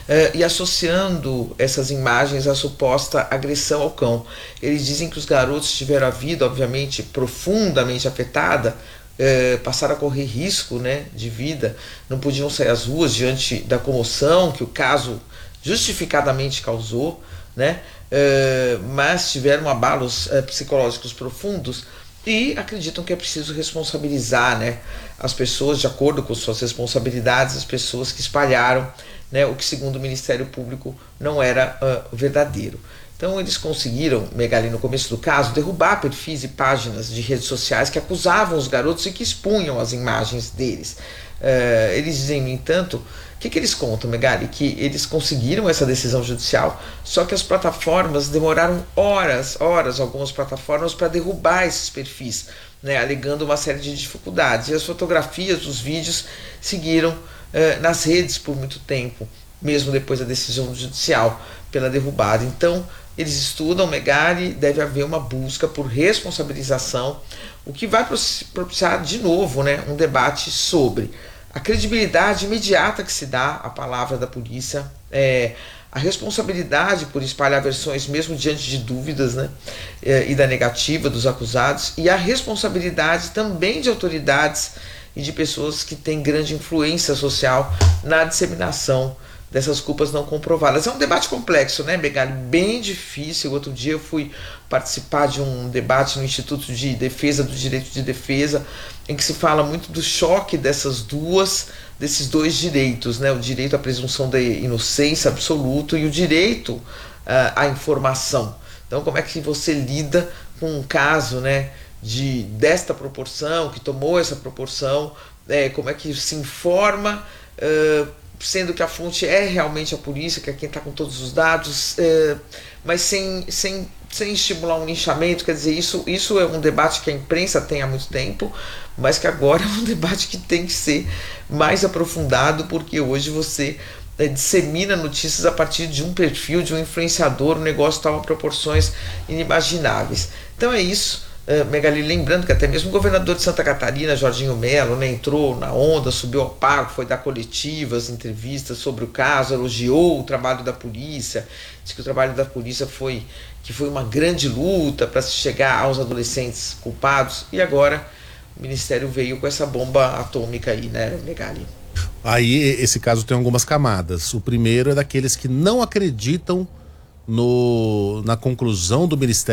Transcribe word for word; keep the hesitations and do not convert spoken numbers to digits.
uh, e associando essas imagens à suposta agressão ao cão. Eles dizem que os garotos tiveram a vida, obviamente, profundamente afetada, uh, passaram a correr risco, né, de vida, não podiam sair às ruas diante da comoção que o caso justificadamente causou, né, uh, mas tiveram abalos uh, psicológicos profundos. E acreditam que é preciso responsabilizar, né, as pessoas de acordo com suas responsabilidades, as pessoas que espalharam, né, o que segundo o Ministério Público não era uh, verdadeiro. Então eles conseguiram, Megali, no começo do caso, derrubar perfis e páginas de redes sociais que acusavam os garotos e que expunham as imagens deles. Uh, eles dizem, no entanto, o que, que eles contam, Megali? Que eles conseguiram essa decisão judicial, só que as plataformas demoraram horas, horas, algumas plataformas, para derrubar esses perfis, né, alegando uma série de dificuldades. E as fotografias, os vídeos seguiram uh, nas redes por muito tempo, mesmo depois da decisão judicial pela derrubada. Então, eles estudam, Megali, deve haver uma busca por responsabilização, o que vai propiciar de novo, né, um debate sobre a credibilidade imediata que se dá à palavra da polícia, é, a responsabilidade por espalhar versões mesmo diante de dúvidas, né, é, e da negativa dos acusados, e a responsabilidade também de autoridades e de pessoas que têm grande influência social na disseminação dessas culpas não comprovadas. É um debate complexo, né, Megali? Bem difícil. Outro dia eu fui participar de um debate no Instituto de Defesa do Direito de Defesa, em que se fala muito do choque dessas duas, desses dois direitos, né? O direito à presunção da inocência absoluto e o direito uh, à informação. Então, como é que você lida com um caso, né, de, desta proporção, que tomou essa proporção, é, como é que se informa, uh, sendo que a fonte é realmente a polícia, que é quem está com todos os dados, é, mas sem, sem, sem estimular um linchamento. Quer dizer, isso, isso é um debate que a imprensa tem há muito tempo, mas que agora é um debate que tem que ser mais aprofundado, porque hoje você é, dissemina notícias a partir de um perfil, de um influenciador, o negócio toma proporções inimagináveis. Então é isso. Uh, Megali, lembrando que até mesmo o governador de Santa Catarina, Jorginho Mello, né, entrou na onda, subiu ao palco, foi dar coletivas, entrevistas sobre o caso, elogiou o trabalho da polícia, disse que o trabalho da polícia foi, que foi uma grande luta para se chegar aos adolescentes culpados, e agora o Ministério veio com essa bomba atômica aí, né, Megali? Aí esse caso tem algumas camadas. O primeiro é daqueles que não acreditam no, na conclusão do Ministério